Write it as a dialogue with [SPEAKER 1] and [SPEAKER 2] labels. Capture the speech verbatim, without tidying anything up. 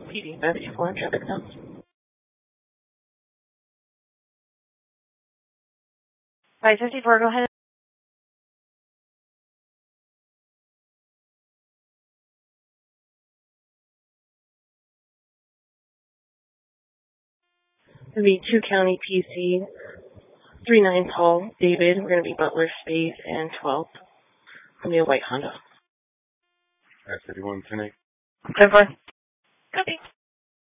[SPEAKER 1] P D five two four, traffic stop. five fifty-four, go ahead. It'll be two County P C, three nine Paul, David. We're going to be Butler Space and twelve. It's going to be a white Honda.
[SPEAKER 2] five thirty-one, ten eight.
[SPEAKER 1] ten four. Copy.